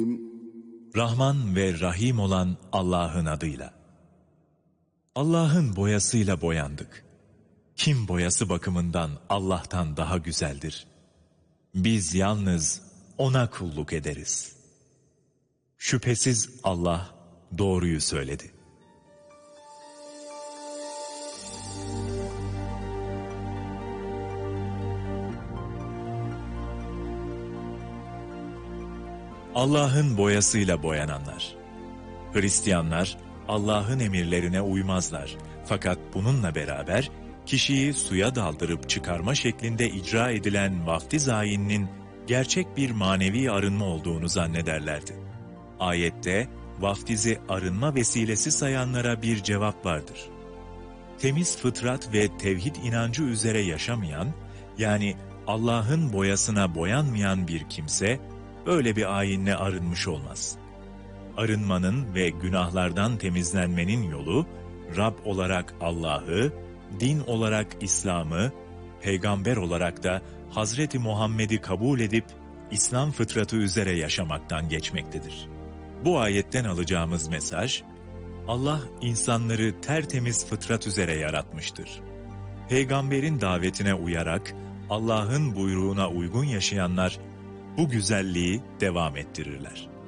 Rahman ve Rahim olan Allah'ın adıyla. Allah'ın boyasıyla boyandık. Kim boyası bakımından Allah'tan daha güzeldir? Biz yalnız O'na kulluk ederiz. Şüphesiz Allah doğruyu söyledi. Allah'ın boyasıyla boyananlar. Hristiyanlar Allah'ın emirlerine uymazlar. Fakat bununla beraber kişiyi suya daldırıp çıkarma şeklinde icra edilen vaftiz ayininin gerçek bir manevi arınma olduğunu zannederlerdi. Ayette vaftizi arınma vesilesi sayanlara bir cevap vardır. Temiz fıtrat ve tevhid inancı üzere yaşamayan, yani Allah'ın boyasına boyanmayan bir kimse, böyle bir ayinle arınmış olmaz. Arınmanın ve günahlardan temizlenmenin yolu, Rab olarak Allah'ı, din olarak İslam'ı, peygamber olarak da Hazreti Muhammed'i kabul edip, İslam fıtratı üzere yaşamaktan geçmektedir. Bu ayetten alacağımız mesaj, Allah insanları tertemiz fıtrat üzere yaratmıştır. Peygamberin davetine uyarak, Allah'ın buyruğuna uygun yaşayanlar, bu güzelliği devam ettirirler.